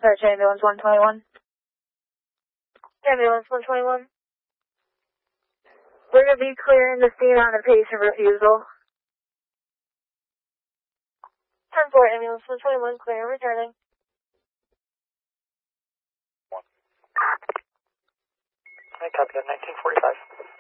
dispatch ambulance 121. Ambulance 121. We're going to be clearing the scene on a patient refusal. 10-4, ambulance 121, clear and returning. I copy that, 1945.